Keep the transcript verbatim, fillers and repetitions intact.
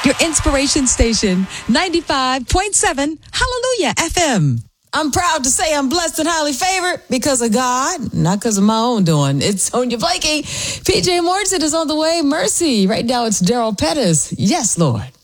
Your inspiration station, ninety-five point seven Hallelujah F M. I'm proud to say I'm blessed and highly favored because of God, not because of my own doing. It's Sonia Blakey. P J Morton is on the way. Mercy. Right now it's Daryl Pettis. Yes, Lord.